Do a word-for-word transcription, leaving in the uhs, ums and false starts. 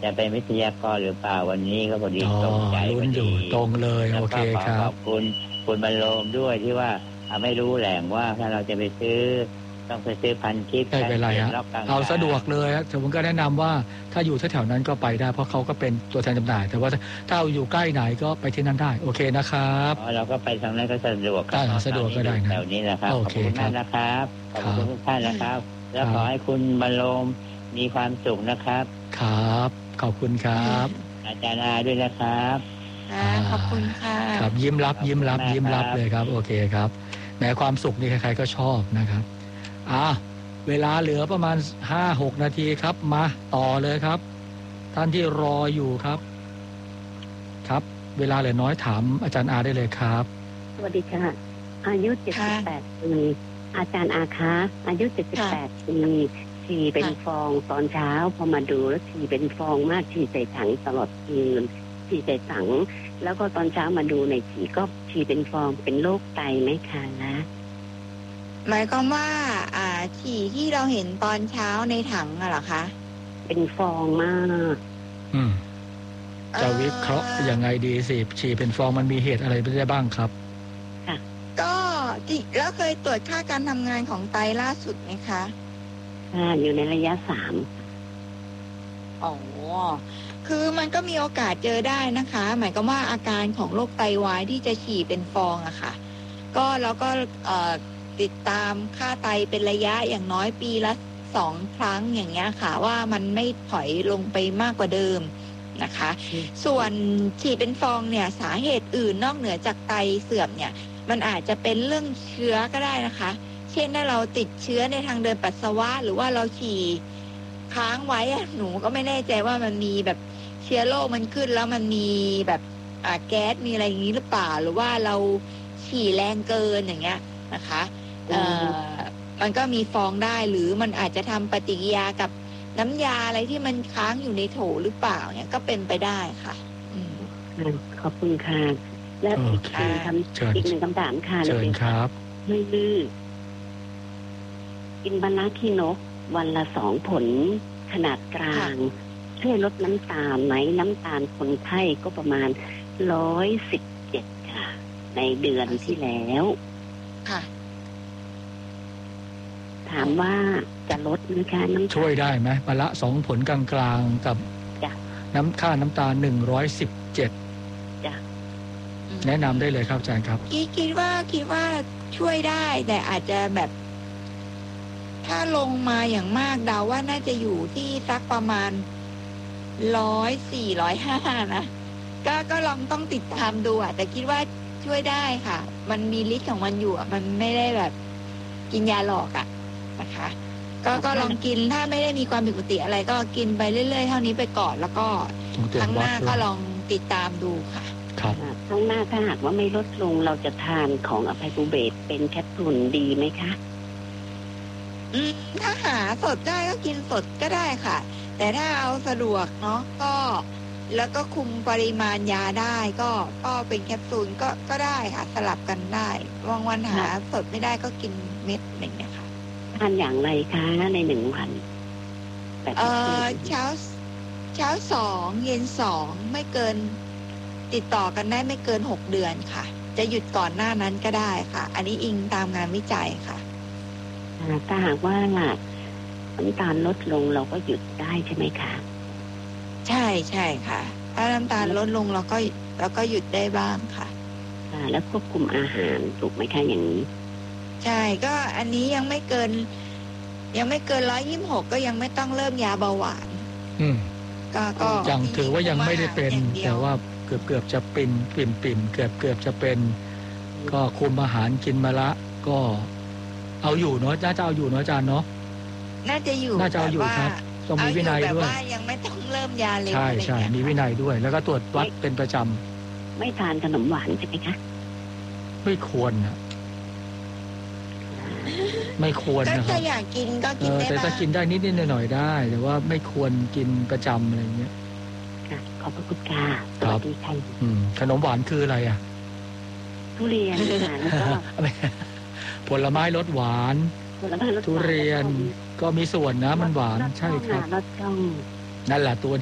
จะเป็นวิทยากรหรือเปล่าวันนี้ก็พอดีตรงใจพอดีตรงเลยโอเคครับขอบคุณคุณบรรโลมด้วยที่ว่าไม่รู้แหล่งว่าถ้าเราจะไปซื้อต้องไปซื้อพันทิปไม่เป็นไรฮะเอาสะดวกเลยครับผมก็แนะนำว่าถ้าอยู่แถวๆนั้นก็ไปได้เพราะเขาก็เป็นตัวแทนจำหน่ายแต่ว่าถ้าอยู่ใกล้ไหนก็ไปที่นั่นได้โอเคนะครับอ๋อเราก็ไปทางนั้นก็สะดวกได้สะดวกก็ได้นะแถวนี้นะครับขอบคุณมากนะครับขอบคุณทุกท่านนะครับแล้วขอให้คุณบรรโลมมีความสุขนะครับครับขอบคุณครับอาจารย์อาด้วยนะครับขอบคุณค่ะครับยิ้มรับยิ้มรับยิ้มรับเลยครับโอเคครับแม้ความสุขนี่ใครๆก็ชอบนะครับอ่ะเวลาเหลือประมาณ ห้าหก นาทีครับมาต่อเลยครับท่านที่รออยู่ครับครับเวลาเหลือน้อยถามอาจารย์อาได้เลยครับสวัสดีค่ะอายุเจ็ดสิบแปดปีอาจารย์อาคะอายุเจ็ดสิบแปดปีฉี่เป็นฟองตอนเช้าพอมาดูแล้วฉี่เป็นฟองมากฉี่ใส่ถังตลอดคืนฉี่ใส่ถังแล้วก็ตอนเช้ามาดูในฉี่ก็ฉี่เป็นฟองเป็นโรคไตไหมคะนะหมายความว่าอ่าฉี่ที่เราเห็นตอนเช้าในถังอะเหรอคะเป็นฟองมากอืมจะวิเคราะห์ยังไงดีสิฉี่เป็นฟองมันมีเหตุอะไรได้บ้างครับค่ะก็แล้วเคยตรวจค่าการทำงานของไตล่าสุดไหมคะอ่าอยู่ในระยะสามอ๋อคือมันก็มีโอกาสเจอได้นะคะหมายความว่าอาการของโรคไตวายที่จะฉี่เป็นฟองอะค่ะก็เราก็เอ่อติดตามค่าไตเป็นระยะอย่างน้อยปีละสองครั้งอย่างเงี้ยค่ะว่ามันไม่ถอยลงไปมากกว่าเดิมนะคะส่วนฉี่เป็นฟองเนี่ยสาเหตุอื่นนอกเหนือจากไตเสื่อมเนี่ยมันอาจจะเป็นเรื่องเชื้อก็ได้นะคะเช่นถ้าเราติดเชื้อในทางเดินปัสสาวะหรือว่าเราฉี่ค้างไว้หนูก็ไม่แน่ใจว่ามันมีแบบเชื้อโรคมันขึ้นแล้วมันมีแบบอ่าแก๊สมีอะไรอย่างนี้หรือเปล่าหรือว่าเราฉี่แรงเกินอย่างเงี้ยนะคะเอ่อมันก็มีฟองได้หรือมันอาจจะทำปฏิกิริยากับน้ำยาอะไรที่มันค้างอยู่ในโถหรือเปล่าเนี่ยก็เป็นไปได้ค่ะขอบคุณค่ะและอีกหนึ่งคำอีกหนึ่งคำถามค่ะเชิญครับไม่ลือกินบานาคีนกวันละสองผลขนาดกลางช่วยลดน้ำตาลไหมน้ำตาลคนไข้ก็ประมาณร้อยสิบเจ็ดค่ะในเดือนที่แล้วค่ะถามว่าจะลดไหมคะน้ำช่วยได้ไหมวันละสองผลกลางๆกับน้ำค่าน้ำตาลหนึ่งร้อยสิบเจ็ดแนะนำได้เลยครับอาจารย์ครับคิดว่าคิดว่าช่วยได้แต่อาจจะแบบถ้าลงมาอย่างมากเดาว่าน่าจะอยู่ที่สักประมาณร้อยสี่ร้อยห้านะก็ก็ลองต้องติดตามดูอ่ะแต่คิดว่าช่วยได้ค่ะมันมีฤทธิ์ของมันอยู่อ่ะมันไม่ได้แบบกินยาหลอกอ่ะนะคะก็ก็ลองกินถ้าไม่ได้มีความผิดปกติอะไรก็กินไปเรื่อยๆเท่านี้ไปก่อนแล้วก็ครั้งหน้าก็ลองติดตามดูค่ะครับครั้งหน้าถ้าหากว่าไม่ลดลงเราจะทานของอภัยภูเบศเป็นแคปซูลดีไหมคะอืมถ้าหาสดได้ก็กินสดก็ได้ค่ะแต่ถ้าเอาสะดวกเนาะก็แล้วก็คุมปริมาณยาได้ก็ก็เป็นแคปซูลก็ก็ได้ค่ะสลับกันได้บางวันหาสดไม่ได้ก็กินเม็ดอะไรอย่างเงี้ยค่ะทานอย่างไรคะในหนึ่งวันเอ่อเช้าเช้าสองเย็นสองไม่เกินติดต่อกันได้ไม่เกินหกเดือนค่ะจะหยุดก่อนหน้านั้นก็ได้ค่ะอันนี้อิงตามงานวิจัยค่ะถ้าหากว่าน้ำตาลลดลงเราก็หยุดได้ใช่ไหมคะใช่ใช่ค่ะถ้าน้ำตาลลดลงเราก็เราก็หยุดได้บ้างค่ะแล้วควบคุมอาหารถูกไหมคะอย่างนี้ใช่ก็อันนี้ยังไม่เกินยังไม่เกินร้อยยี่สิบหกก็ยังไม่ต้องเริ่มยาเบาหวานอืมก็ก็ยังถือว่ายังไม่ได้เป็นแต่ว่าเกือบเกือบจะเป็นปิ่มปิ่มเกือบเกือบจะเป็นก็คุมอาหารกินมาละก็เอาอยู่เนาะน่าจะเอาอยู่เนาะอาจารย์เนาะน่าจะอยู่น่าจะเอาอยู่ครับต้องมีวินัยด้วยยังไม่ต้องเริ่มยาเร็วใช่ใช่มีวินัยด้วยแล้วก็ตรวจวัดเป็นประจำไม่ทานขนมหวานใช่ไหมคะไม่ควรนะไม่ควรนะครับถ้าอยากกินก็กินได้แต่ถ้ากินได้นิดนิดหน่อยๆได้แต่ว่าไม่ควรกินประจำอะไรเงี้ยค่ะขอบพระคุณค่ะสวัสดีค่ะขนมหวานคืออะไรอ่ะทุเรียนแล้วก็ผลไม้รสหวานทุเรียนก็มีส่วนนะมันหวานใช่ครับนั่นแหละตัว